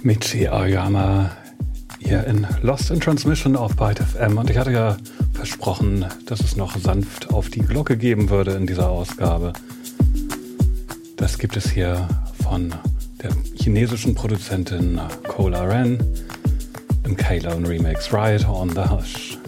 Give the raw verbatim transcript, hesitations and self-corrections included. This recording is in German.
Michi Aoyama hier in Lost in Transmission auf Byte F M. Und ich hatte ja versprochen, dass es noch sanft auf die Glocke geben würde in dieser Ausgabe. Das gibt es hier von der chinesischen Produzentin Cola Ren im K-Lone Remix Riot on the Hush.